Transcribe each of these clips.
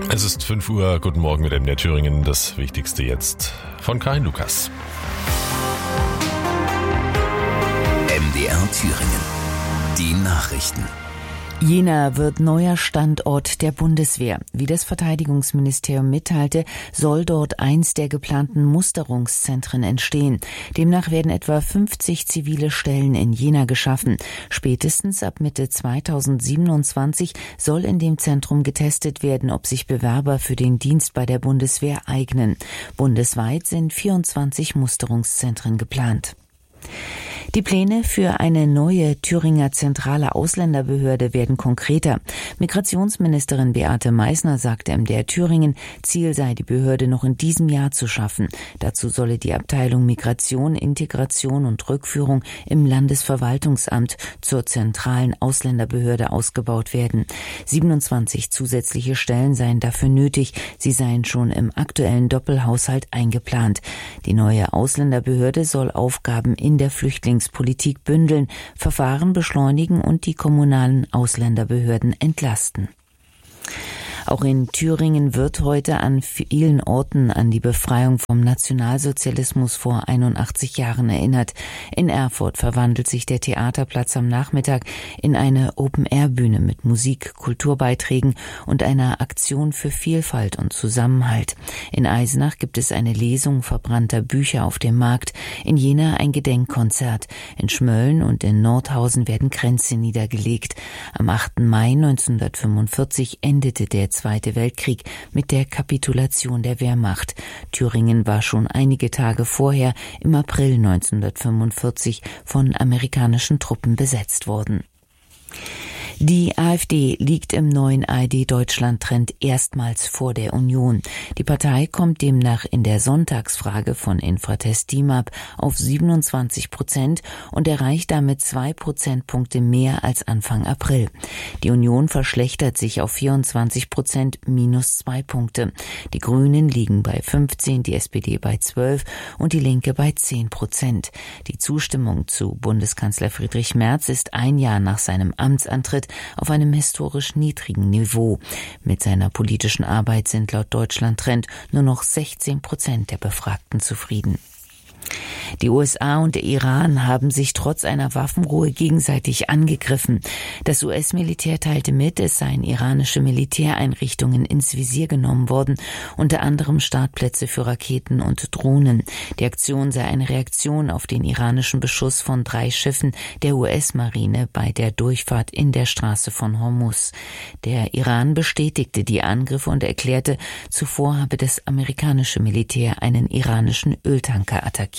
Es ist 5 Uhr, guten Morgen mit MDR Thüringen. Das Wichtigste jetzt von Karin Lukas. MDR Thüringen. Die Nachrichten. Jena wird neuer Standort der Bundeswehr. Wie das Verteidigungsministerium mitteilte, soll dort eins der geplanten Musterungszentren entstehen. Demnach werden etwa 50 zivile Stellen in Jena geschaffen. Spätestens ab Mitte 2027 soll in dem Zentrum getestet werden, ob sich Bewerber für den Dienst bei der Bundeswehr eignen. Bundesweit sind 24 Musterungszentren geplant. Die Pläne für eine neue Thüringer zentrale Ausländerbehörde werden konkreter. Migrationsministerin Beate Meißner sagte MDR Thüringen, Ziel sei, die Behörde noch in diesem Jahr zu schaffen. Dazu solle die Abteilung Migration, Integration und Rückführung im Landesverwaltungsamt zur zentralen Ausländerbehörde ausgebaut werden. 27 zusätzliche Stellen seien dafür nötig. Sie seien schon im aktuellen Doppelhaushalt eingeplant. Die neue Ausländerbehörde soll Aufgaben in der Flüchtlingspolitik bündeln, Verfahren beschleunigen und die kommunalen Ausländerbehörden entlasten. Auch in Thüringen wird heute an vielen Orten an die Befreiung vom Nationalsozialismus vor 81 Jahren erinnert. In Erfurt verwandelt sich der Theaterplatz am Nachmittag in eine Open-Air-Bühne mit Musik, Kulturbeiträgen und einer Aktion für Vielfalt und Zusammenhalt. In Eisenach gibt es eine Lesung verbrannter Bücher auf dem Markt, in Jena ein Gedenkkonzert. In Schmölln und in Nordhausen werden Kränze niedergelegt. Am 8. Mai 1945 endete der Zweite Weltkrieg mit der Kapitulation der Wehrmacht. Thüringen war schon einige Tage vorher, im April 1945, von amerikanischen Truppen besetzt worden. Die AfD liegt im neuen ARD-Deutschland-Trend erstmals vor der Union. Die Partei kommt demnach in der Sonntagsfrage von Infratest DIMAP auf 27% und erreicht damit 2 Prozentpunkte mehr als Anfang April. Die Union verschlechtert sich auf 24%, minus 2 Punkte. Die Grünen liegen bei 15%, die SPD bei 12% und die Linke bei 10%. Die Zustimmung zu Bundeskanzler Friedrich Merz ist ein Jahr nach seinem Amtsantritt auf einem historisch niedrigen Niveau. Mit seiner politischen Arbeit sind laut Deutschland-Trend nur noch 16% der Befragten zufrieden. Die USA und der Iran haben sich trotz einer Waffenruhe gegenseitig angegriffen. Das US-Militär teilte mit, es seien iranische Militäreinrichtungen ins Visier genommen worden, unter anderem Startplätze für Raketen und Drohnen. Die Aktion sei eine Reaktion auf den iranischen Beschuss von 3 Schiffen der US-Marine bei der Durchfahrt in der Straße von Hormuz. Der Iran bestätigte die Angriffe und erklärte, zuvor habe das amerikanische Militär einen iranischen Öltanker attackiert.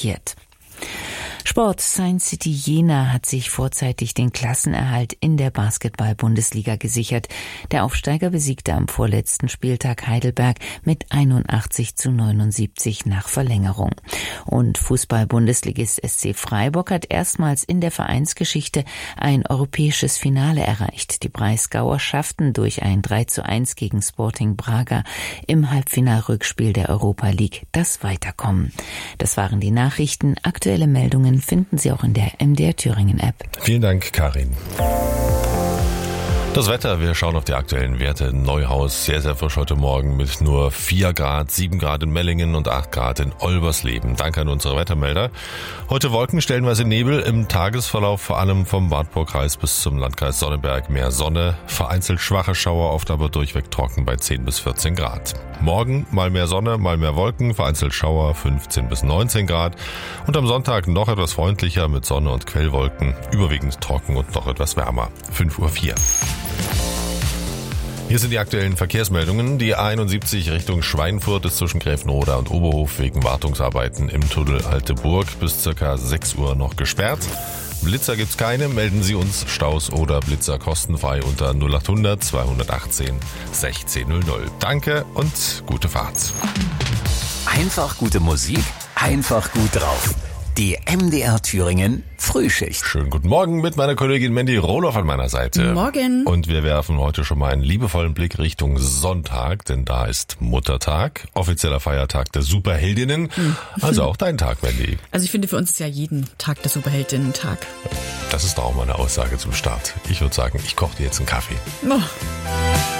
Sport. Science City Jena hat sich vorzeitig den Klassenerhalt in der Basketball-Bundesliga gesichert. Der Aufsteiger besiegte am vorletzten Spieltag Heidelberg mit 81:79 nach Verlängerung. Und Fußball-Bundesligist SC Freiburg hat erstmals in der Vereinsgeschichte ein europäisches Finale erreicht. Die Breisgauer schafften durch ein 3:1 gegen Sporting Braga im Halbfinalrückspiel der Europa League das Weiterkommen. Das waren die Nachrichten. Aktuelle Meldungen finden Sie auch in der MDR Thüringen App. Vielen Dank, Karin. Das Wetter, wir schauen auf die aktuellen Werte in Neuhaus. Sehr, sehr frisch heute Morgen mit nur 4 Grad, 7 Grad in Mellingen und 8 Grad in Olbersleben. Danke an unsere Wettermelder. Heute Wolken, stellenweise Nebel, im Tagesverlauf vor allem vom Wartburgkreis bis zum Landkreis Sonneberg mehr Sonne. Vereinzelt schwache Schauer, oft aber durchweg trocken bei 10 bis 14 Grad. Morgen mal mehr Sonne, mal mehr Wolken, vereinzelt Schauer 15 bis 19 Grad. Und am Sonntag noch etwas freundlicher mit Sonne und Quellwolken, überwiegend trocken und noch etwas wärmer. 5:04 Uhr. Hier sind die aktuellen Verkehrsmeldungen. Die A71 Richtung Schweinfurt ist zwischen Gräfenroda und Oberhof wegen Wartungsarbeiten im Tunnel Alteburg bis ca. 6 Uhr noch gesperrt. Blitzer gibt's keine, melden Sie uns Staus oder Blitzer kostenfrei unter 0800 218 1600. Danke und gute Fahrt. Einfach gute Musik, einfach gut drauf. Die MDR Thüringen Frühschicht. Schönen guten Morgen mit meiner Kollegin Mandy Rohloff an meiner Seite. Morgen. Und wir werfen heute schon mal einen liebevollen Blick Richtung Sonntag, denn da ist Muttertag, offizieller Feiertag der Superheldinnen. Also auch dein Tag, Mandy. Also ich finde, für uns ist ja jeden Tag der Superheldinnen-Tag. Das ist auch mal eine Aussage zum Start. Ich würde sagen, ich koche dir jetzt einen Kaffee. Oh.